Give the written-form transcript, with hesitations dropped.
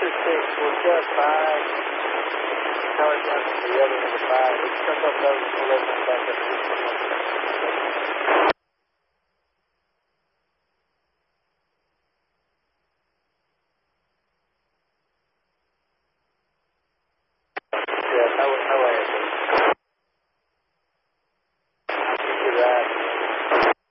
We're just fine. Power down to the other end of 5. It's stuck up those 11 and back up to 6. Yeah, no way.